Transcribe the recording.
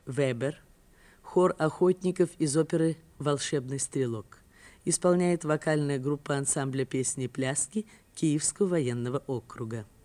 Вебер, хор охотников из оперы «Волшебный стрелок». Исполняет вокальная группа ансамбля песни и пляски Киевского военного округа.